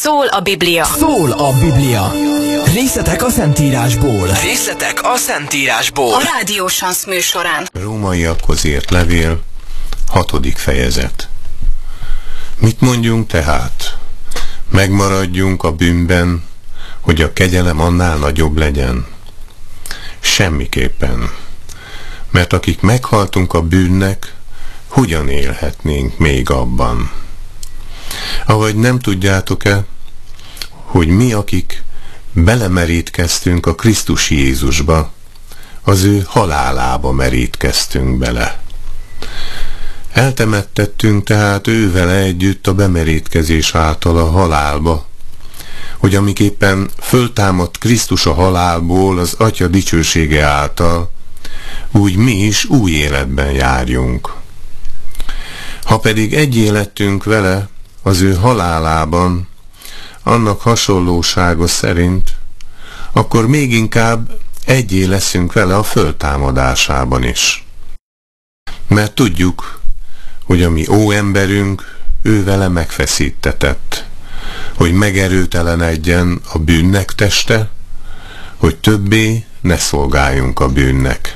Szól a Biblia. Szól a Biblia. Részletek a Szentírásból. Részletek a Szentírásból. A Rádió Sansz műsorán. Rómaiakhoz írt levél, 6. fejezet. Mit mondjunk tehát? Megmaradjunk a bűnben, hogy a kegyelem annál nagyobb legyen? Semmiképpen. Mert akik meghaltunk a bűnnek, hogyan élhetnénk még abban? Avagy nem tudjátok-e, hogy mi, akik belemerítkeztünk a Krisztus Jézusba, az ő halálába merítkeztünk bele. Eltemettettünk tehát ővele együtt a bemerítkezés által a halálba, hogy amiképpen föltámadt Krisztus a halálból az Atya dicsősége által, úgy mi is új életben járjunk. Ha pedig egyé lettünk vele az ő halálában, annak hasonlósága szerint, akkor még inkább egyé leszünk vele a föltámadásában is. Mert tudjuk, hogy a mi óemberünk ő vele megfeszítetett, hogy megerőtelenedjen a bűnnek teste, hogy többé ne szolgáljunk a bűnnek.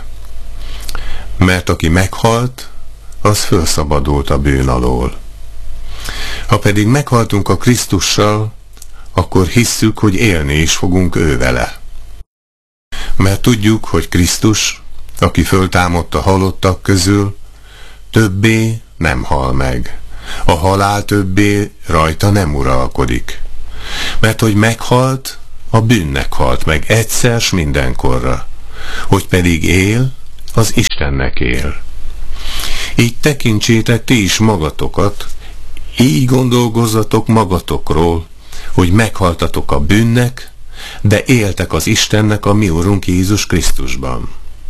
Mert aki meghalt, az fölszabadult a bűn alól. Ha pedig meghaltunk a Krisztussal, akkor hisszük, hogy élni is fogunk ő vele. Mert tudjuk, hogy Krisztus, aki föltámadt a halottak közül, többé nem hal meg. A halál többé rajta nem uralkodik. Mert hogy meghalt, a bűnnek halt meg egyszer s mindenkorra. Hogy pedig él, az Istennek él. Így tekintsétek ti is magatokat, így gondolkozzatok magatokról, hogy meghaltatok a bűnnek, de éltek az Istennek, a mi Urunk Jézus Krisztusban.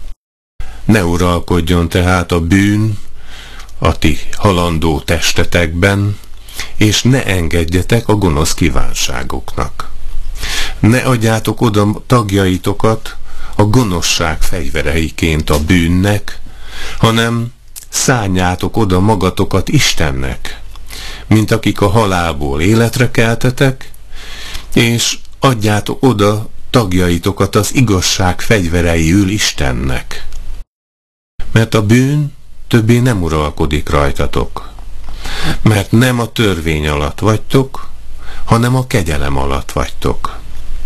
Ne uralkodjon tehát a bűn a ti halandó testetekben, és ne engedjetek a gonosz kívánságoknak. Ne adjátok oda tagjaitokat a gonoszság fegyvereiként a bűnnek, hanem szánjátok oda magatokat Istennek, mint akik a halálból életre keltetek, és adjátok oda tagjaitokat az igazság fegyvereiül Istennek. Mert a bűn többé nem uralkodik rajtatok, mert nem a törvény alatt vagytok, hanem a kegyelem alatt vagytok.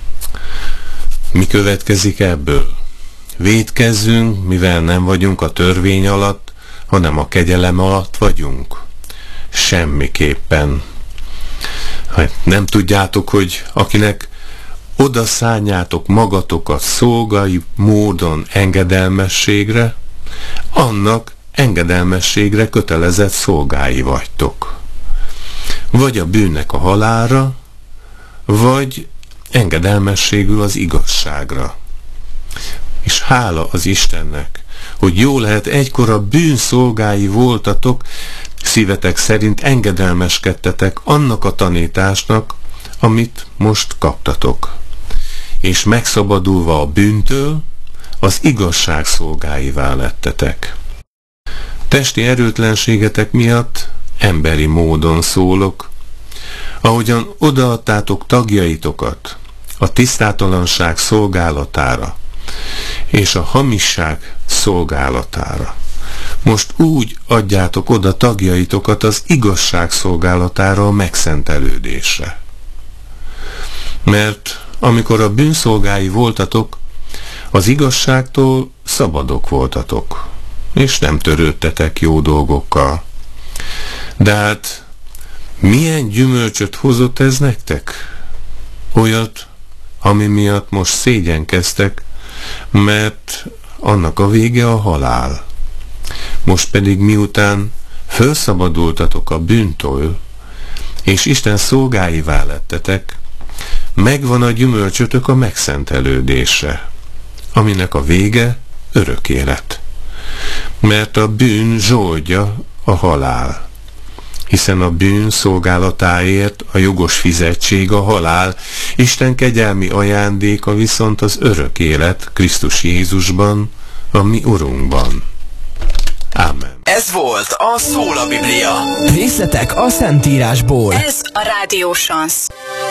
Mi következik ebből? Vétkezzünk, mivel nem vagyunk a törvény alatt, hanem a kegyelem alatt vagyunk? Semmiképpen. Nem tudjátok, hogy akinek oda szánjátok magatokat szolgai módon engedelmességre, annak engedelmességre kötelezett szolgái vagytok. Vagy a bűnnek a halálra, vagy engedelmességül az igazságra. És hála az Istennek, hogy jó lehet egykor a bűn szolgái voltatok, szívetek szerint engedelmeskedtetek annak a tanításnak, amit most kaptatok. És megszabadulva a bűntől, az igazság szolgáivá lettetek. Testi erőtlenségetek miatt emberi módon szólok, ahogyan odaadtátok tagjaitokat a tisztátalanság szolgálatára és a hamisság szolgálatára. Most úgy adjátok oda tagjaitokat az igazság szolgálatára, a megszentelődésre. Mert amikor a bűnszolgái voltatok, az igazságtól szabadok voltatok, és nem törődtetek jó dolgokkal. De hát milyen gyümölcsöt hozott ez nektek? Olyat, ami miatt most szégyenkeztek, mert annak a vége a halál. Most pedig miután felszabadultatok a bűntől, és Isten szolgáivá lettetek, megvan a gyümölcsötök a megszentelődésre, aminek a vége örök élet. Mert a bűn zsoldja a halál, hiszen a bűn szolgálatáért a jogos fizetség a halál, Isten kegyelmi ajándéka viszont az örök élet Krisztus Jézusban, a mi Urunkban. Ámen. Ez volt a Szól a Biblia. Részletek a Szentírásból. Ez a Rádió Sansz.